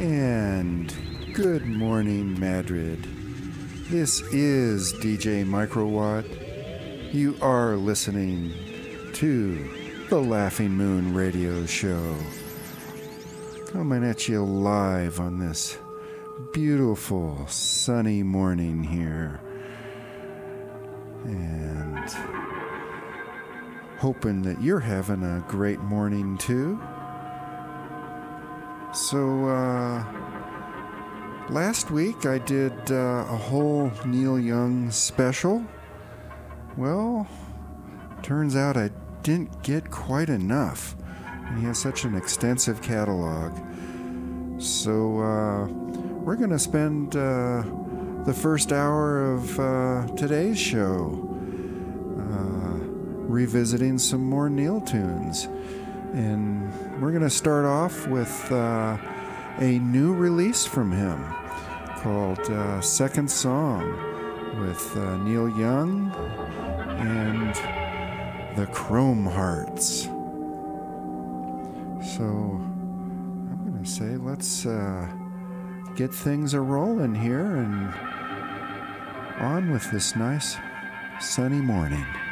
And good morning, Madrid. This is DJ Microwatt. You are listening to the Laughing Moon Radio Show. Coming at you live on this beautiful sunny morning here. And hoping that you're having a great morning too. So, last week I did a whole Neil Young special. Well, turns out I didn't get quite enough. And he has such an extensive catalog. So, we're going to spend the first hour of today's show revisiting some more Neil tunes. And we're going to start off with a new release from him called Second Song with Neil Young and the Chrome Hearts. So I'm going to say let's get things a-rolling here and on with this nice sunny morning.